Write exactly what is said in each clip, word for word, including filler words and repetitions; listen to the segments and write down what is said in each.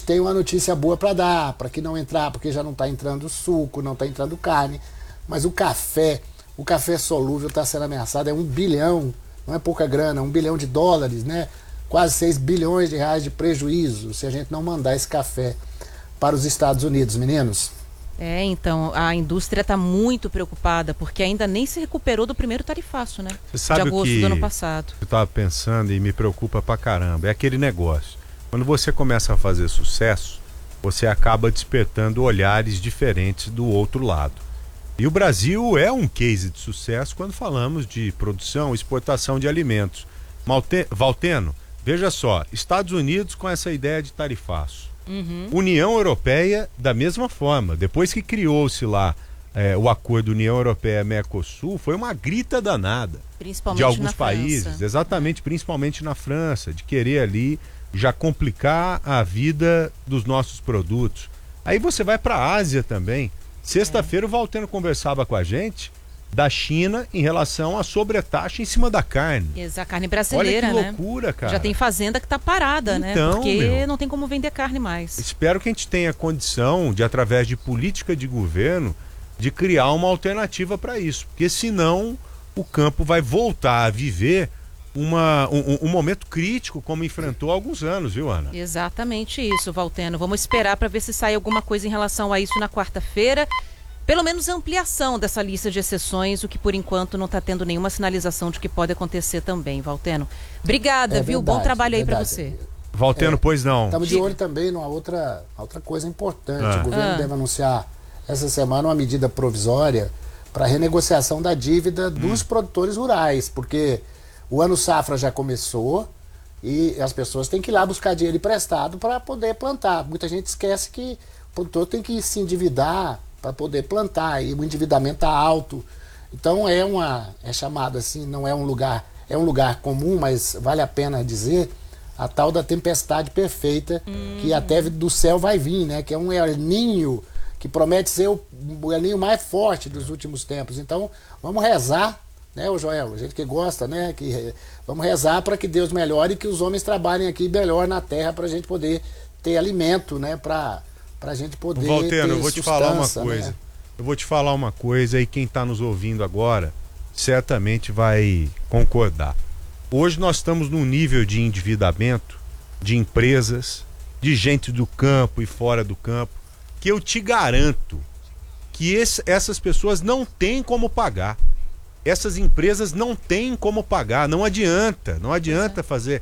tem uma notícia boa para dar, para que não entrar, porque já não está entrando suco, não está entrando carne, mas o café, o café solúvel está sendo ameaçado, é um bilhão, não é pouca grana, um bilhão de dólares, né? Quase seis bilhões de reais de prejuízo se a gente não mandar esse café para os Estados Unidos, meninos. É, então, a indústria está muito preocupada, porque ainda nem se recuperou do primeiro tarifaço, né? Você sabe de agosto que do ano passado. Eu estava pensando e me preocupa pra caramba, é aquele negócio. Quando você começa a fazer sucesso, você acaba despertando olhares diferentes do outro lado. E o Brasil é um case de sucesso quando falamos de produção e exportação de alimentos. Malte... Valteno, veja só, Estados Unidos com essa ideia de tarifaço. Uhum. União Europeia da mesma forma. Depois que criou-se lá é, o acordo União Europeia-Mercosul, foi uma grita danada principalmente de alguns na países, França. exatamente, principalmente na França, de querer ali já complicar a vida dos nossos produtos. Aí você vai para a Ásia também. Sexta-feira é. o Valteno conversava com a gente da China em relação à sobretaxa em cima da carne. Exato, a carne brasileira, olha que loucura, né? cara. Já tem fazenda que tá parada, então, né? Porque meu, não tem como vender carne mais. Espero que a gente tenha condição de, através de política de governo, de criar uma alternativa para isso. Porque senão o campo vai voltar a viver uma, um, um momento crítico como enfrentou há alguns anos, viu, Ana? Exatamente isso, Valteno. Vamos esperar para ver se sai alguma coisa em relação a isso na quarta-feira. Pelo menos ampliação dessa lista de exceções, o que por enquanto não está tendo nenhuma sinalização de que pode acontecer também, Valteno. Obrigada, é viu? verdade, Bom trabalho aí para verdade. você. Valteno, é, pois não. Estamos de olho também numa outra, outra coisa importante. Ah. O governo ah. deve anunciar essa semana uma medida provisória para renegociação da dívida dos hum. produtores rurais, porque o ano safra já começou e as pessoas têm que ir lá buscar dinheiro emprestado para poder plantar. Muita gente esquece que o produtor tem que se endividar para poder plantar, e o endividamento está alto. Então é uma, é chamado assim, não é um lugar, é um lugar comum, mas vale a pena dizer, a tal da tempestade perfeita, hum. que até do céu vai vir, né? Que é um El Niño, que promete ser o, o El Niño mais forte dos últimos tempos. Então vamos rezar, né, o Joel, a gente que gosta, né? Que, vamos rezar para que Deus melhore e que os homens trabalhem aqui melhor na terra para a gente poder ter alimento, né? Para Pra gente poder Valteno, ter eu vou te falar uma coisa. Né? Eu vou te falar uma coisa e quem está nos ouvindo agora certamente vai concordar. Hoje nós estamos num nível de endividamento de empresas, de gente do campo e fora do campo, que eu te garanto que esse, essas pessoas não têm como pagar. Essas empresas não têm como pagar, não adianta, não adianta fazer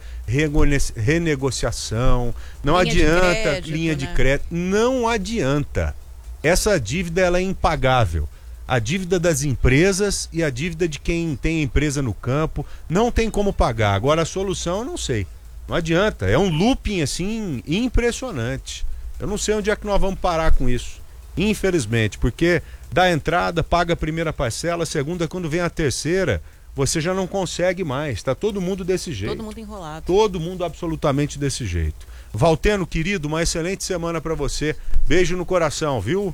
renegociação, não linha adianta de crédito, linha de né? crédito, não adianta. Essa dívida ela é impagável. A dívida das empresas e a dívida de quem tem empresa no campo não tem como pagar. Agora a solução eu não sei, não adianta, é um looping assim impressionante. Eu não sei onde é que nós vamos parar com isso. Infelizmente, porque dá entrada, paga a primeira parcela, a segunda, quando vem a terceira, você já não consegue mais. Está todo mundo desse jeito. Todo mundo enrolado. Todo mundo absolutamente desse jeito. Valteno, querido, uma excelente semana para você. Beijo no coração, viu?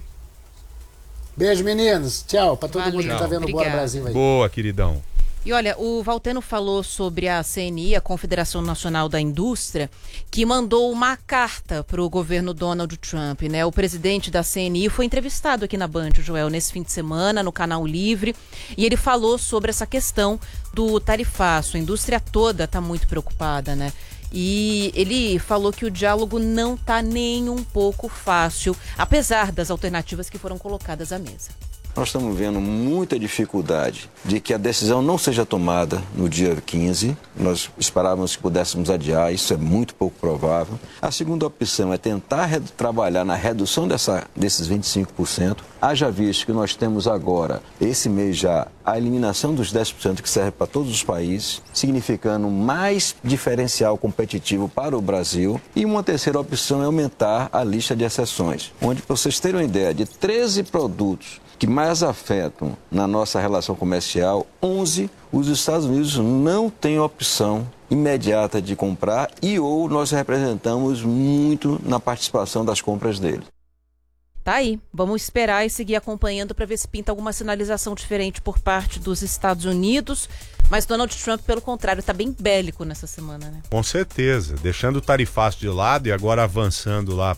Beijo, meninos. Tchau. Para todo Valeu. mundo que está vendo o Bora Brasil aí. Boa, queridão. E olha, o Valteno falou sobre a C N I, a Confederação Nacional da Indústria, que mandou uma carta para o governo Donald Trump, né? O presidente da C N I foi entrevistado aqui na Band, Joel, nesse fim de semana, no Canal Livre, e ele falou sobre essa questão do tarifaço. A indústria toda está muito preocupada, né? E ele falou que o diálogo não está nem um pouco fácil, apesar das alternativas que foram colocadas à mesa. Nós estamos vendo muita dificuldade de que a decisão não seja tomada no dia quinze. Nós esperávamos que pudéssemos adiar, isso é muito pouco provável. A segunda opção é tentar trabalhar na redução dessa, desses vinte e cinco por cento. Haja visto que nós temos agora, esse mês já, a eliminação dos dez por cento que serve para todos os países, significando mais diferencial competitivo para o Brasil. E uma terceira opção é aumentar a lista de exceções, onde, para vocês terem uma ideia, de treze produtos que mais afetam na nossa relação comercial, onze, os Estados Unidos não têm opção imediata de comprar e ou nós representamos muito na participação das compras deles. Tá aí, vamos esperar e seguir acompanhando para ver se pinta alguma sinalização diferente por parte dos Estados Unidos, mas Donald Trump, pelo contrário, está bem bélico nessa semana, né? Com certeza, deixando o tarifaço de lado e agora avançando lá